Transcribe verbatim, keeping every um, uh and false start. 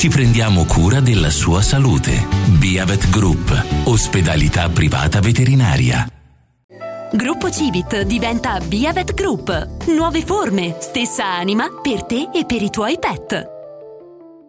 ci prendiamo cura della sua salute. Biavet Group, ospedalità privata veterinaria. Gruppo Civit diventa Biavet Group. Nuove forme, stessa anima per te e per i tuoi pet.